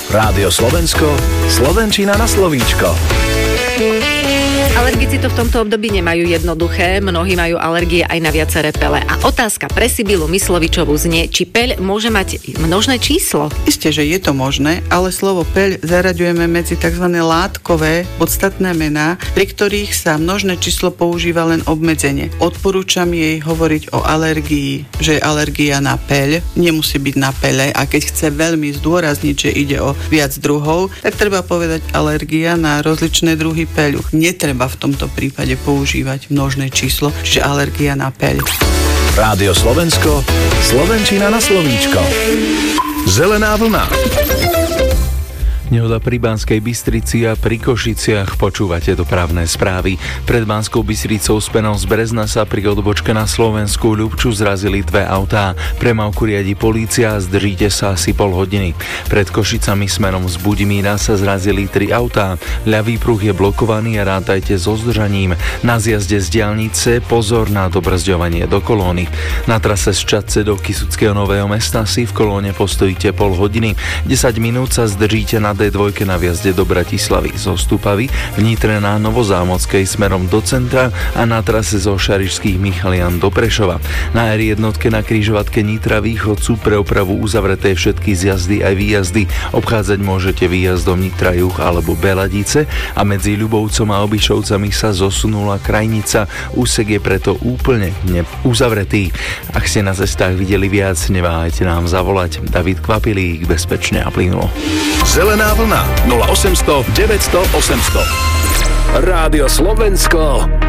Rádio Slovensko, slovenčina na slovíčko. Alergici to v tomto období nemajú jednoduché, mnohí majú alergie aj na viaceré pele. A otázka pre Sibylu Myslovičovú znie, či peľ môže mať množné číslo? Isté, že je to možné, ale slovo peľ zaraďujeme medzi tzv. Látkové podstatné mená, pri ktorých sa množné číslo používa len obmedzenie. Odporúčam jej hovoriť o alergii, že je alergia na peľ, nemusí byť na pele, a keď chce veľmi zdôrazniť, že ide o viac druhov, tak treba povedať alergia na rozličné druhy peľu. Netreba v tomto prípade používať množné číslo, čiže alergia na peľ. Rádio Slovensko, slovenčina na slovíčko. Zelená vlna. Nehoda pri Banskej Bystrici a pri Košiciach. Počúvate dopravné správy. Pred Banskou Bystricou smerom z Brezna sa pri odbočke na Slovensku Ľubču zrazili dve autá. Premávku riadi polícia a zdržíte sa asi pol hodiny. Pred Košicami smerom z Budimíra sa zrazili 3 autá. Ľavý pruh je blokovaný a rátajte so zdržaním. Na zjazde z diaľnice pozor na dobrzďovanie do kolóny. Na trase z Čadce do Kysuckého Nového Mesta si v kolóne postojíte pol hodiny. 10 minút sa zdržíte na D2 na viazde do Bratislavy zo Stupavy, v Nitre na Novozámockej smerom do centra a na trase zo Šarišských Michalian do Prešova. Na R1 na križovatke Nitra Východ sú pre opravu uzavreté všetky zjazdy aj výjazdy. Obchádzať môžete výjazdom Nitra Juh alebo Beladice a medzi Ľubovcom a Obišovcami sa zosunula krajnica. Úsek je preto úplne uzavretý. Ak ste na cestách videli viac, neváhajte nám zavolať. David Kvapilík, bezpečne a plynulo. Zelená vlna 0800 900 800. Rádio Slovensko.